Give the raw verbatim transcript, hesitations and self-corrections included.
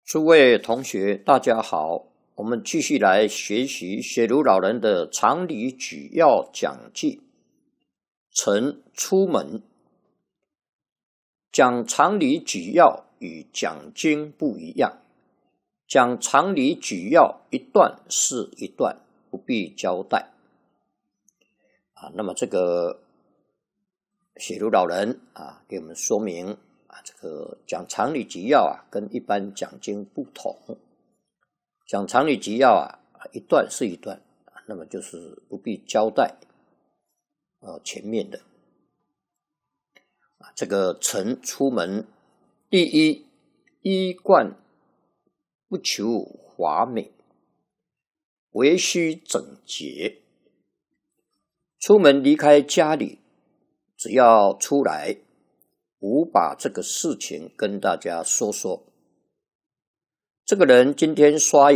诸位同学，大家好，我们继续来学习雪庐老人的常理举要讲记。晨出门，讲常理举要与讲经不一样，讲常理举要一段是一段，不必交代。啊，那么这个雪庐老人啊，给我们说明啊，这个讲常理举要啊，跟一般讲经不同。讲常理举要啊，一段是一段，那么就是不必交代呃前面的。啊，这个晨出门，第一，衣冠不求华美，唯须整洁。出门离开家里，只要出来，吾把这个事情跟大家说说。这个人今天刷